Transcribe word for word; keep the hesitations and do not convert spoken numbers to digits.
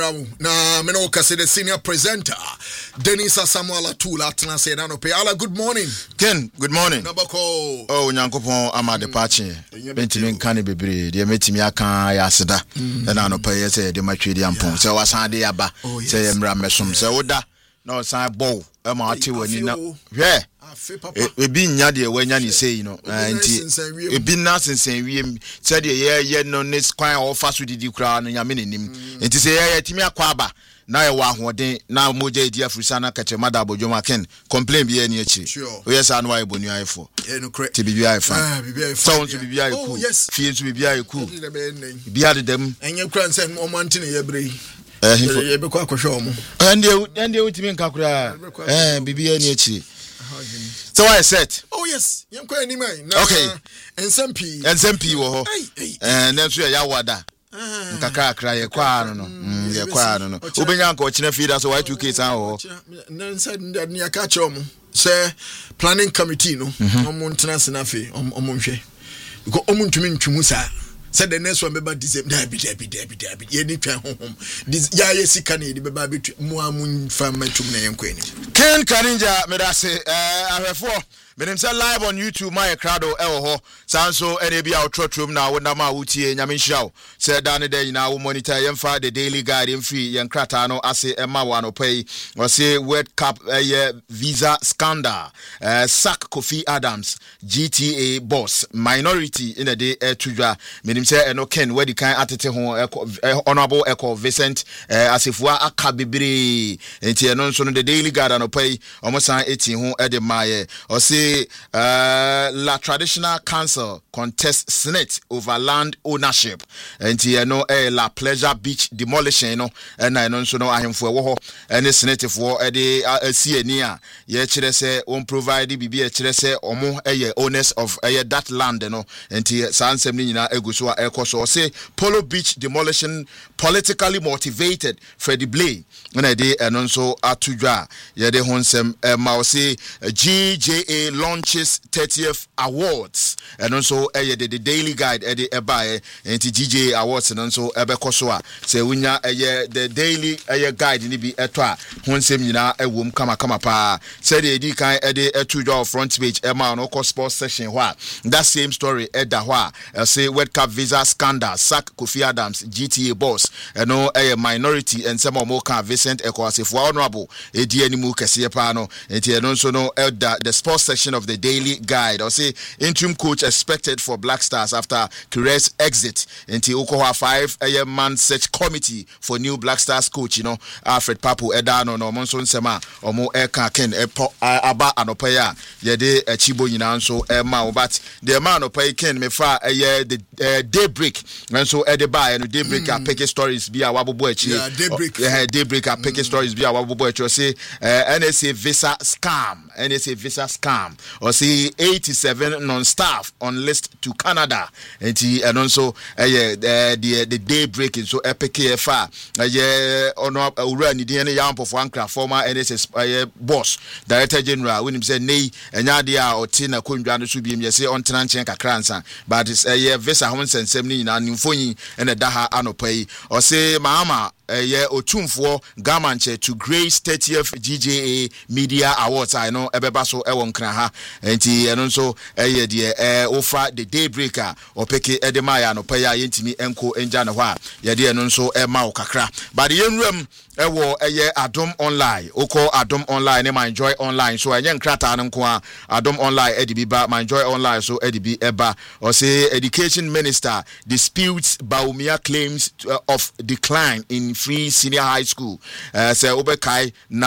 Na meno kase the senior presenter Dennis Samuel Atula Atna say na no pe ala good morning Ken good morning Nabako oh nyankopon ama de pache bentimi nka ne bebre de metimi aka ya aseda na no pe say de matwedi ampon say wasan de aba say emra mesom say woda na san bow e ma ate wani na hwe ebi nya de wanya ni say no anti ebi na sensen wiem say de ye ye no ne kwan ofa so didi kura no nyame nenim enti say ye timi akwa aba na ye wa hoden na moja edi afrisa na kache mada abodwoma Ken complain bi ani achi o yes anu ayi bonu ayefo ti bibi ayefa ah bibi ayefa so bibi ayeku fie so bibi ayeku bi ade dem enye kura nsen o mantine ye bre eh ye be kwa kwhwe omo ande ande utimi nka kura eh bibi ani achi so I said oh yes yen kwa ani mai okay ensempi ensempi wo ho eh na so ya wada nkaka kra ye kwa no no ye kwa no no obenya nka o kina feeder so why two k san ho na said ni aka che omo say planning committee no omo ntena senafe omo nhwe because omo ntumi ntwumu sa said the next one beba this dabi dabi dabi dabi ye ni twa honhom this ya ye sika na ye beba betu mu amun fa matum na yen kwani Ken Kaninja medase eh ahwefo menim say live on YouTube my crowd ewo ho sanso ene bia otrotrom na wona ma wutie nyame nhirawo say dan de nyina wo monitor yemfa the daily guide mfi yen krata no ase ema wa no pay o say World Cup eh, visa scandal eh, sack Kofi Adams G T A boss minority in the day eh, tudwa menim say eno Ken where the kind atete ho eh, honorable Echo Vincent eh, asefua aka bebre enti eno nso no the daily guide no pay omosan eighteen ho e de maye o say Uh, La Traditional Council contest Senate over land ownership and you know eh, La Pleasure Beach demolition no and I know so no ahemfo e wo ho and Senate for e de C N A ye kire say on provide bibi e kire say omo eh owners of eh that land no and sansem ni nyina egu so e koso say Polo Beach demolition politically motivated Freddie Blay and I de eno so atudwa ye de honsem e ma say G J A launches thirtieth awards and also eh the daily guide eh the eba eh G J A awards and also ebe koso a say wunya eh the daily eh guide ni bi eto a honsem nyina ewom kama kama pa say the edi kan eh the eto front page eh ma no ko sports section ho a that same story eh da ho a say World Cup visa scandal sack Kofi Adams G T A boss and no eh minority and some more kan Vincent Ekwasefo honorable edi animu kese pa no enti no so no elder the sports section of the daily guide or say interim coach expected for Black Stars after Kures exit into Okoha five a man search committee for new Black Stars coach you know Alfred Papu Edano no Monson Sema or mo Eka Ken Aba Anopaya Yede Chibo Yinan so Emma but the man of Pay Ken me fa a year the daybreak and so Edeba and daybreak a pick stories be a wabo boy yeah daybreak yeah daybreak a pick stories be a wabo boy say N S A visa scam N S A visa scam or see eighty-seven non-staff on list to Canada and he and also uh, yeah, the the the day breaking so epic F R uh, yeah on uh, urani the any yam of one craft former N S S uh, boss director general when him say nay and yadia or tina kunjano should be say on tranchen kakransa but it's a uh, yeah visa homes and seventy na nimfoni and a daha anopay or say mama Uh, yeah, Otumfo Gamanche to grace thirtieth G J A Media Awards. I know Ebebaso Ewon Kraha and T and also a year dear offer the daybreaker or Peke Edemaya no Paya Yentimi Enko Enjanawa. Yadia non so a Mao Kakra. But the young room Ewo a year Adom Online, Oko Adom Online, and my enjoy online. So I young Krata and Kwa Adom Online Eddie Ba, my enjoy online. So Eddie B Eba or say Education Minister disputes Baumia claims uh, of decline in free senior high school. Uh, say Obekai na